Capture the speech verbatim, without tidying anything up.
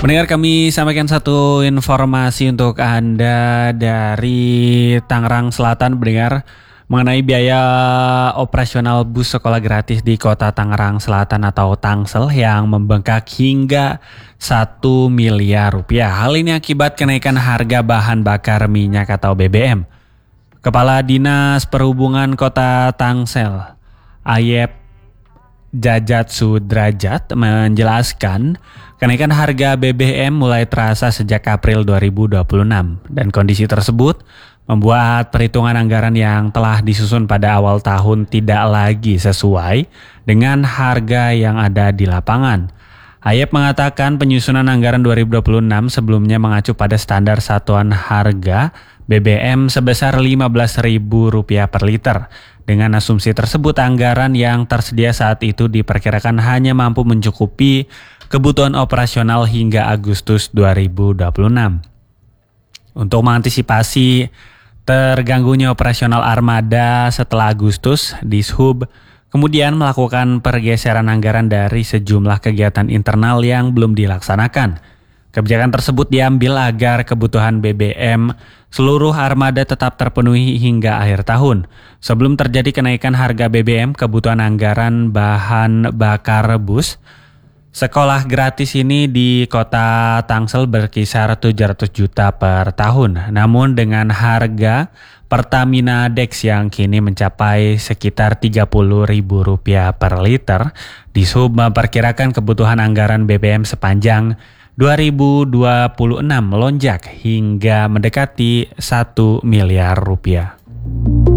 Pendengar, kami sampaikan satu informasi untuk Anda dari Tangerang Selatan, pendengar, mengenai biaya operasional bus sekolah gratis di Kota Tangerang Selatan atau Tangsel yang membengkak hingga satu miliar rupiah. Hal ini akibat kenaikan harga bahan bakar minyak atau B B M. Kepala Dinas Perhubungan Kota Tangsel, Ayep Jajat Sudrajat, menjelaskan kenaikan harga B B M mulai terasa sejak April dua ribu dua puluh enam dan kondisi tersebut membuat perhitungan anggaran yang telah disusun pada awal tahun tidak lagi sesuai dengan harga yang ada di lapangan. Ayep mengatakan penyusunan anggaran dua ribu dua puluh enam sebelumnya mengacu pada standar satuan harga B B M sebesar lima belas ribu rupiah per liter. Dengan asumsi tersebut, anggaran yang tersedia saat itu diperkirakan hanya mampu mencukupi kebutuhan operasional hingga Agustus dua ribu dua puluh enam. Untuk mengantisipasi terganggunya operasional armada setelah Agustus, Dishub kemudian melakukan pergeseran anggaran dari sejumlah kegiatan internal yang belum dilaksanakan. Kebijakan tersebut diambil agar kebutuhan B B M seluruh armada tetap terpenuhi hingga akhir tahun. Sebelum terjadi kenaikan harga B B M, kebutuhan anggaran bahan bakar bus sekolah gratis ini di Kota Tangsel berkisar tujuh ratus juta per tahun. Namun dengan harga Pertamina Dex yang kini mencapai sekitar tiga puluh ribu rupiah per liter, Dishub memperkirakan kebutuhan anggaran B B M sepanjang dua ribu dua puluh enam melonjak hingga mendekati satu miliar rupiah.